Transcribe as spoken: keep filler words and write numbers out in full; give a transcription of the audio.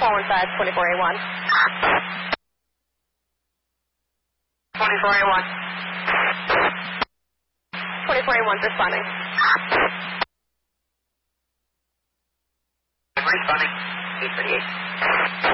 four one five, twenty-four A one. twenty-four A one. twenty-four A one's responding. Responding. eight thirty-eight.